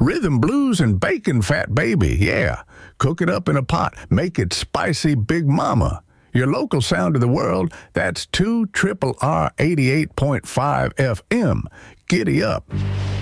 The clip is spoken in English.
Rhythm blues and bacon fat baby, yeah. Cook it up in a pot. Make it spicy Big Mama. Your local sound of the world, that's 2 R R 88.5 FM. Giddy up.